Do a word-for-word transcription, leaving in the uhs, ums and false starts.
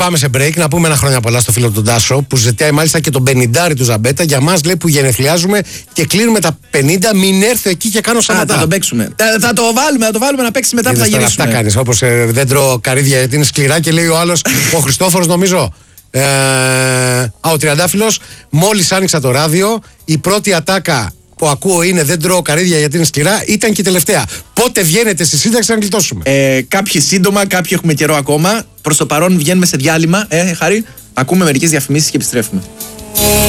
Πάμε σε break να πούμε ένα χρόνια πολλά στο φίλο τον Τάσο που ζητάει μάλιστα και τον πενηντάρι του Ζαμπέτα για μας, λέει, που γενεθλιάζουμε και κλείνουμε τα πενήντα. Μην έρθω εκεί και κάνω σαματά. Θα τον παίξουμε. Θα, θα το βάλουμε, θα το βάλουμε να παίξει μετά που θα γυρίσουμε. Αυτά κάνεις. Όπως ε, δεν τρώω καρύδια γιατί είναι σκληρά και λέει ο άλλος, ο Χριστόφορος νομίζω. Ε, α, ο Τριαντάφυλλος, μόλις άνοιξα το ράδιο, η πρώτη ατάκα που ακούω είναι δεν τρώω καρύδια γιατί είναι σκληρά, ήταν και η τελευταία. Πότε βγαίνετε στη σύνταξη να γλιτώσουμε? Ε, κάποιοι σύντομα, κάποιοι έχουμε καιρό ακόμα. Προς το παρόν βγαίνουμε σε διάλειμμα. Ε, Χάρη, ακούμε μερικές διαφημίσεις και επιστρέφουμε.